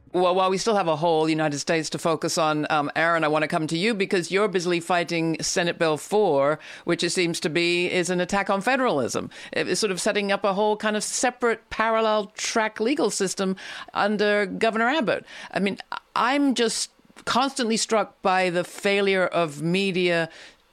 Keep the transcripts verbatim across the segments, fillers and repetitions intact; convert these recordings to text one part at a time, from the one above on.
Well, while we still have a whole United States to focus on, um, Aaron, I want to come to you because you're busily fighting Senate Bill four, which it seems to be is an attack on federalism. It's sort of setting up a whole kind of separate parallel track legal system under Governor Abbott. I mean, I'm just constantly struck by the failure of media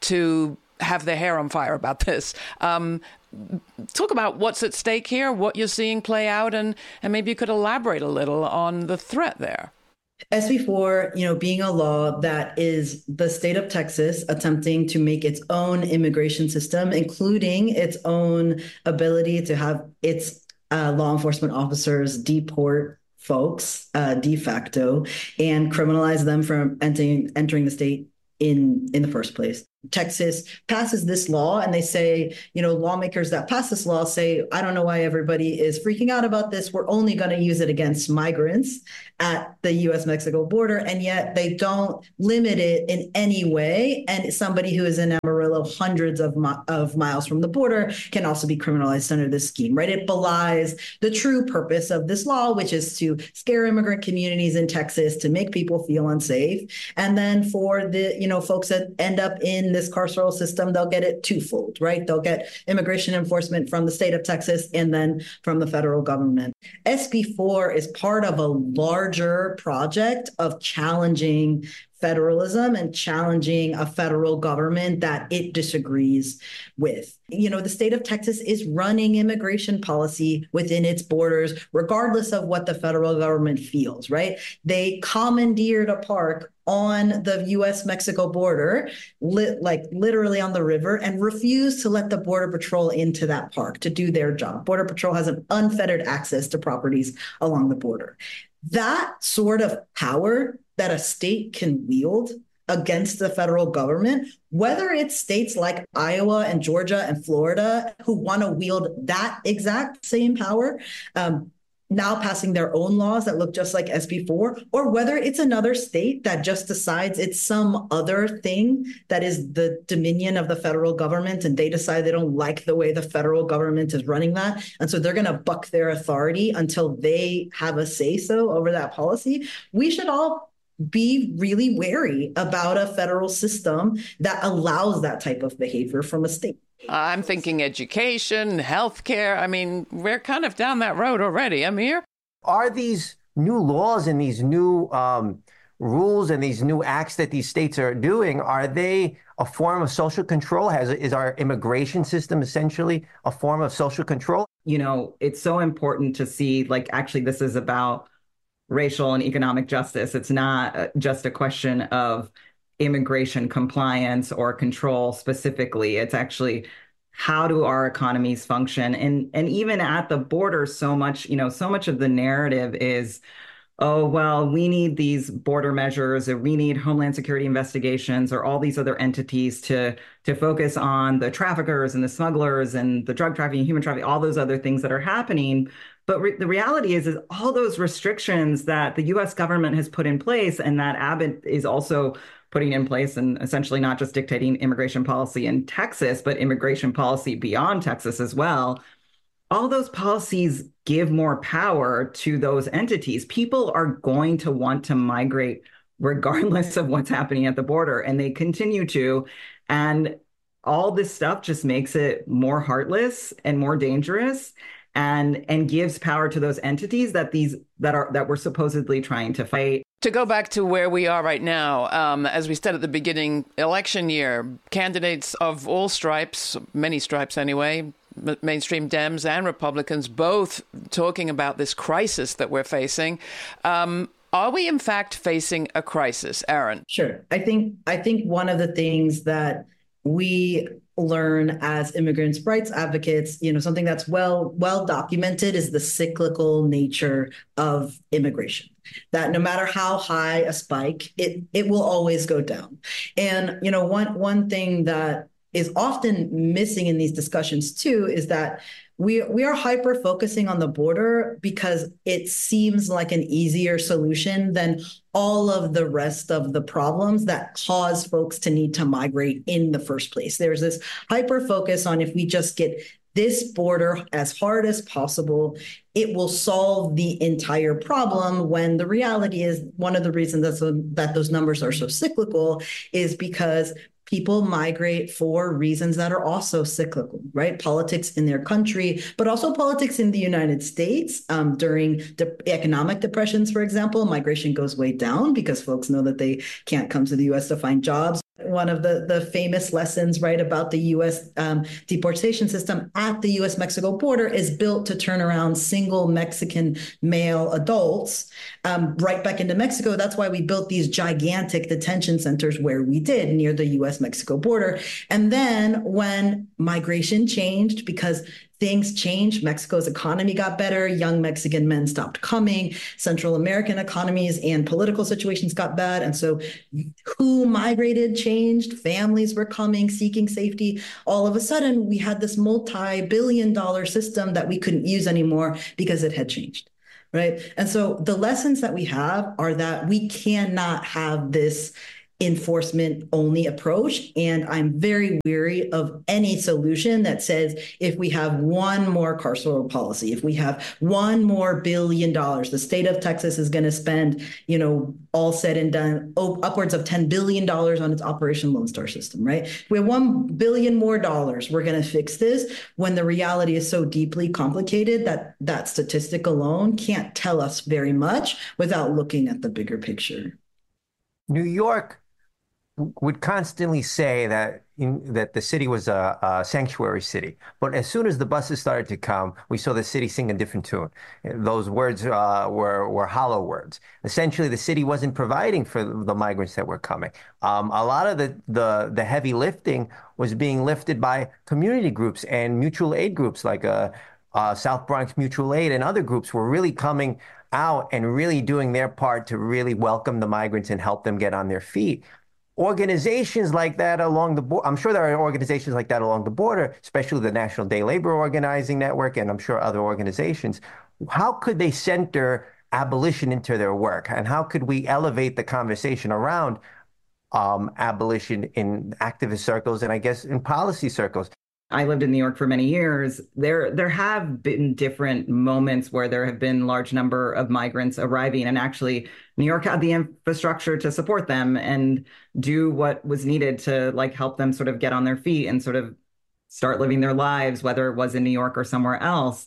to have their hair on fire about this. Um, talk about what's at stake here, what you're seeing play out, and, and maybe you could elaborate a little on the threat there. S B four, you know, being a law that is the state of Texas attempting to make its own immigration system, including its own ability to have its uh, law enforcement officers deport folks uh, de facto and criminalize them from entering entering the state in in the first place. Texas passes this law and they say, you know, lawmakers that pass this law say, I don't know why everybody is freaking out about this. We're only going to use it against migrants at the U S Mexico border. And yet they don't limit it in any way. And somebody who is in Amarillo, hundreds of, mi- of miles from the border, can also be criminalized under this scheme, right? It belies the true purpose of this law, which is to scare immigrant communities in Texas, to make people feel unsafe. And then for the, you know, folks that end up in this carceral system, they'll get it twofold, right? They'll get immigration enforcement from the state of Texas and then from the federal government. S B four is part of a larger project of challenging federalism and challenging a federal government that it disagrees with. You know, the state of Texas is running immigration policy within its borders, regardless of what the federal government feels, right? They commandeered a park on the U S Mexico border, li- like literally on the river, and refused to let the Border Patrol into that park to do their job. Border Patrol has an unfettered access to properties along the border. That sort of power that a state can wield against the federal government, whether it's states like Iowa and Georgia and Florida who want to wield that exact same power, um, now passing their own laws that look just like S B four, or whether it's another state that just decides it's some other thing that is the dominion of the federal government, and they decide they don't like the way the federal government is running that. And so they're going to buck their authority until they have a say-so over that policy. We should all be really wary about a federal system that allows that type of behavior from a state. I'm thinking education, healthcare. I mean, we're kind of down that road already. Amir? Are these new laws and these new um, rules and these new acts that these states are doing, are they a form of social control? Has Is our immigration system essentially a form of social control? You know, it's so important to see, like, actually, this is about racial and economic justice. It's not just a question of immigration compliance or control specifically. It's actually, how do our economies function? And and even at the border, so much, you know, so much of the narrative is, oh, well, we need these border measures, or we need Homeland Security investigations, or all these other entities to to focus on the traffickers and the smugglers and the drug trafficking, human trafficking, all those other things that are happening. But re- the reality is, is all those restrictions that the U S government has put in place, and that Abbott is also putting in place, and essentially not just dictating immigration policy in Texas, but immigration policy beyond Texas as well. All those policies give more power to those entities. People are going to want to migrate regardless of what's happening at the border, and they continue to. And all this stuff just makes it more heartless and more dangerous, and and gives power to those entities that these that are that we're supposedly trying to fight. To go back to where we are right now, um, as we said at the beginning, election year, candidates of all stripes, many stripes anyway, mainstream Dems and Republicans, both talking about this crisis that we're facing. Um, are we in fact facing a crisis, Aaron? Sure. I think I think one of the things that we learn as immigrants' rights advocates, you know, something that's well well documented is the cyclical nature of immigration. That no matter how high a spike, it it will always go down. And you know, one one thing that is often missing in these discussions too is that we we are hyper focusing on the border because it seems like an easier solution than all of the rest of the problems that cause folks to need to migrate in the first place. There's this hyper focus on, if we just get this border as hard as possible. It will solve the entire problem, when the reality is one of the reasons that's a, that those numbers are so cyclical is because people migrate for reasons that are also cyclical, right? Politics in their country, but also politics in the United States. Um, during de- economic depressions, for example, migration goes way down because folks know that they can't come to the U S to find jobs. One of the, the famous lessons, right, about the U S um, deportation system at the U S Mexico border is built to turn around single Mexican male adults um, right back into Mexico. That's why we built these gigantic detention centers where we did near the U S Mexico border. And then when migration changed, because things changed, Mexico's economy got better, young Mexican men stopped coming, Central American economies and political situations got bad. And so who migrated changed, families were coming, seeking safety. All of a sudden, we had this multi-billion dollar system that we couldn't use anymore because it had changed, right? And so the lessons that we have are that we cannot have this enforcement only approach. And I'm very weary of any solution that says if we have one more carceral policy, if we have one more billion dollars, the state of Texas is going to spend, you know, all said and done, oh, upwards of ten billion dollars on its Operation Lone Star system, right? If we have one billion more dollars, we're going to fix this, when the reality is so deeply complicated that that statistic alone can't tell us very much without looking at the bigger picture. New York would constantly say that in, that the city was a, a sanctuary city. But as soon as the buses started to come, we saw the city sing a different tune. Those words uh, were, were hollow words. Essentially, the city wasn't providing for the migrants that were coming. Um, a lot of the, the, the heavy lifting was being lifted by community groups and mutual aid groups like uh, uh, South Bronx Mutual Aid and other groups were really coming out and really doing their part to really welcome the migrants and help them get on their feet. Organizations like that along the border, I'm sure there are organizations like that along the border, especially the National Day Labor Organizing Network, and I'm sure other organizations. How could they center abolition into their work? And how could we elevate the conversation around um, abolition in activist circles and I guess in policy circles? I lived in New York for many years. There, there have been different moments where there have been large number of migrants arriving, and actually New York had the infrastructure to support them and do what was needed to like help them sort of get on their feet and sort of start living their lives, whether it was in New York or somewhere else.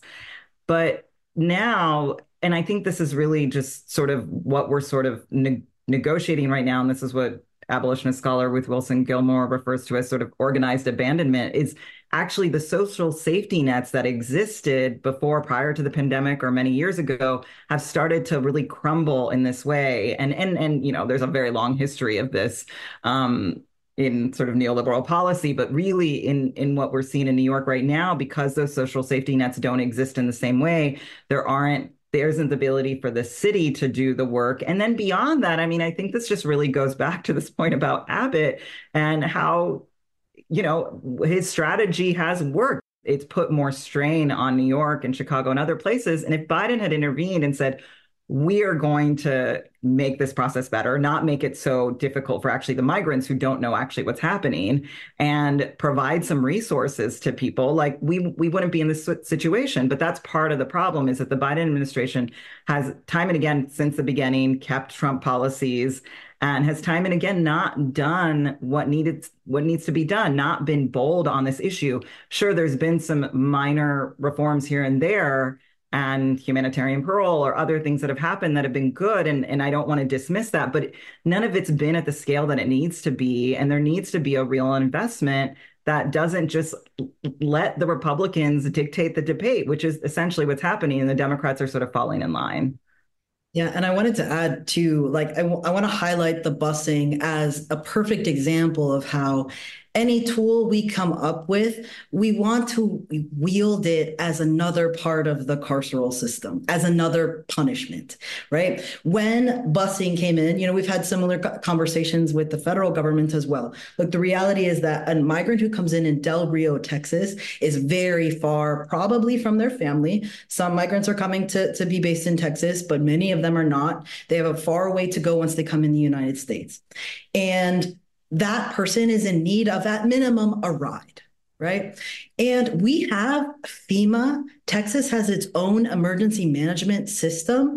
But now, and I think this is really just sort of what we're sort of ne- negotiating right now, and this is what abolitionist scholar Ruth Wilson Gilmore refers to as sort of organized abandonment, is actually the social safety nets that existed before, prior to the pandemic or many years ago, have started to really crumble in this way. And, and, and you know, there's a very long history of this um, in sort of neoliberal policy, but really in, in what we're seeing in New York right now, because those social safety nets don't exist in the same way, there aren't there isn't the ability for the city to do the work. And then beyond that, I mean, I think this just really goes back to this point about Abbott and how, you know, his strategy has worked. It's put more strain on New York and Chicago and other places. And if Biden had intervened and said, we are going to make this process better, not make it so difficult for actually the migrants who don't know actually what's happening, and provide some resources to people, like we we wouldn't be in this situation. But that's part of the problem, is that the Biden administration has time and again since the beginning kept Trump policies and has time and again not done what needed what needs to be done, not been bold on this issue. Sure, there's been some minor reforms here and there, and humanitarian parole or other things that have happened that have been good. And, and I don't want to dismiss that, but none of it's been at the scale that it needs to be. And there needs to be a real investment that doesn't just let the Republicans dictate the debate, which is essentially what's happening. And the Democrats are sort of falling in line. Yeah, and I wanted to add too, like, I, w- I want to highlight the busing as a perfect example of how any tool we come up with, we want to wield it as another part of the carceral system, as another punishment, right? When busing came in, you know, we've had similar conversations with the federal government as well. Look, the reality is that a migrant who comes in in Del Rio, Texas, is very far, probably from their family. Some migrants are coming to, to be based in Texas, but many of them are not. They have a far way to go once they come in the United States. And that person is in need of, at minimum, a ride, right? And we have FEMA. Texas has its own emergency management system.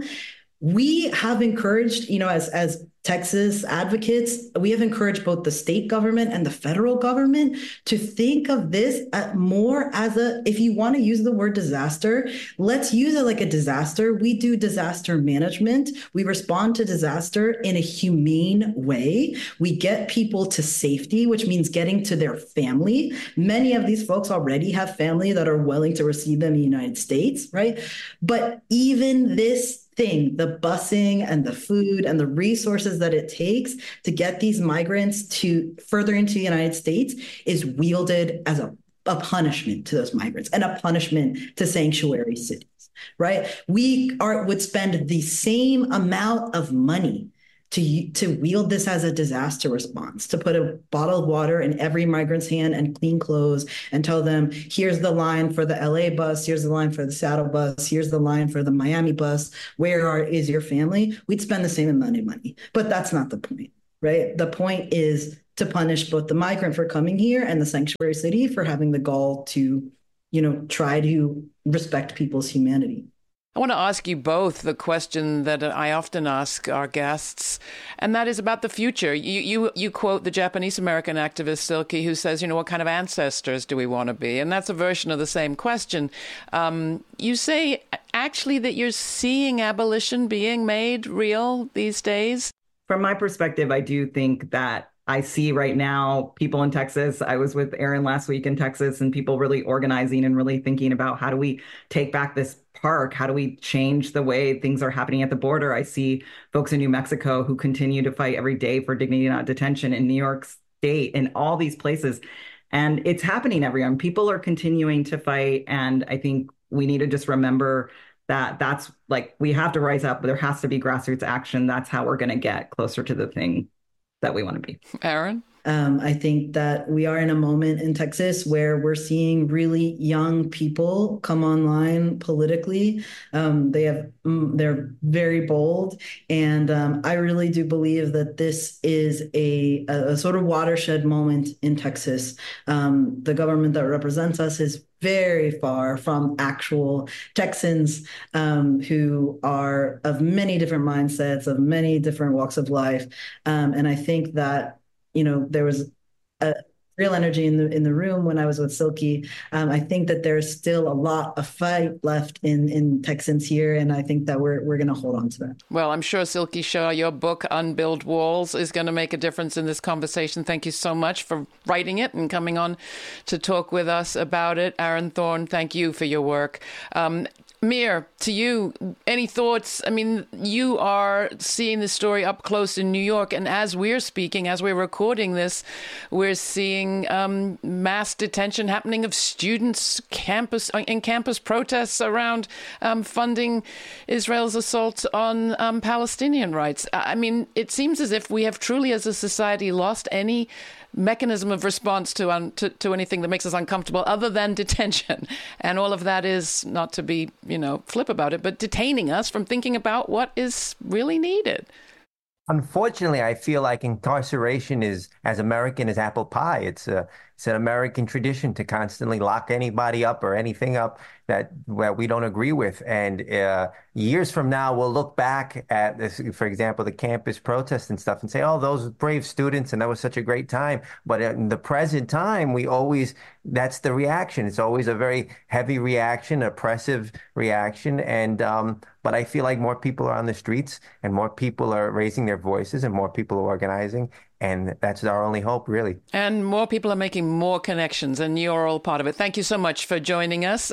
We have encouraged, you know, as as Texas advocates, we have encouraged both the state government and the federal government to think of this more as a, if you want to use the word disaster, let's use it like a disaster. We do disaster management. We respond to disaster in a humane way. We get people to safety, which means getting to their family. Many of these folks already have family that are willing to receive them in the United States, right? But even this thing, the busing and the food and the resources that it takes to get these migrants to further into the United States is wielded as a, a punishment to those migrants and a punishment to sanctuary cities, right? We are would spend the same amount of money to, to wield this as a disaster response, to put a bottle of water in every migrant's hand and clean clothes and tell them, here's the line for the L A bus, here's the line for the Seattle bus, here's the line for the Miami bus, where are, is your family? We'd spend the same amount of money, but that's not the point, right? The point is to punish both the migrant for coming here and the sanctuary city for having the gall to, you know, try to respect people's humanity. I want to ask you both the question that I often ask our guests, and that is about the future. You you, you quote the Japanese-American activist Silke, who says, you know, what kind of ancestors do we want to be? And that's a version of the same question. Um, you say, actually, that you're seeing abolition being made real these days? From my perspective, I do think that I see right now people in Texas. I was with Aaron last week in Texas, and people really organizing and really thinking about how do we take back this park? How do we change the way things are happening at the border? I see folks in New Mexico who continue to fight every day for dignity, not detention, in New York State, in all these places. And it's happening everywhere. People are continuing to fight. And I think we need to just remember that that's like, we have to rise up, but there has to be grassroots action. That's how we're going to get closer to the thing that we want to be. Aaron? Um, I think that we are in a moment in Texas where we're seeing really young people come online politically. Um, they have, they're very bold. And um, I really do believe that this is a, a sort of watershed moment in Texas. Um, the government that represents us is very far from actual Texans um, who are of many different mindsets, of many different walks of life. Um, and I think that you know, there was a real energy in the in the room when I was with Silke. Um, I think that there's still a lot of fight left in in Texans here, and I think that we're we're going to hold on to that. Well, I'm sure, Silke Shaw, your book Unbuild Walls is going to make a difference in this conversation. Thank you so much for writing it and coming on to talk with us about it. Aaron Thorne, thank you for your work. Um, Mir, to you, any thoughts? I mean, you are seeing this story up close in New York, and as we're speaking, as we're recording this, we're seeing um, mass detention happening of students campus in campus protests around um, funding Israel's assault on um, Palestinian rights. I mean, it seems as if we have truly, as a society, lost any mechanism of response to, um, to to anything that makes us uncomfortable other than detention. And all of that is, not to be, you know, flip about it, but detaining us from thinking about what is really needed. Unfortunately, I feel like incarceration is as American as apple pie. It's a it's an American tradition to constantly lock anybody up or anything up that that we don't agree with. And uh, years from now, we'll look back at this, for example, the campus protests and stuff, and say, "Oh, those brave students, and that was such a great time." But in the present time, we always that's the reaction. It's always a very heavy reaction, oppressive reaction, and um, but I feel like more people are on the streets, and more people are raising their voices, and more people are organizing. And that's our only hope, really. And more people are making more connections, and you're all part of it. Thank you so much for joining us.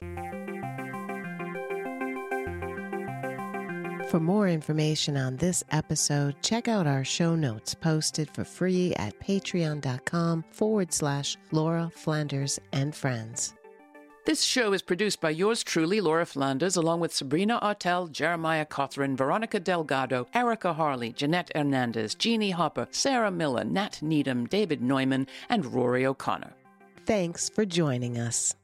For more information on this episode, check out our show notes posted for free at patreon.com forward slash Laura Flanders and Friends. This show is produced by yours truly, Laura Flanders, along with Sabrina Artel, Jeremiah Cothran, Veronica Delgado, Erica Harley, Jeanette Hernandez, Jeannie Hopper, Sarah Miller, Nat Needham, David Neumann, and Rory O'Connor. Thanks for joining us.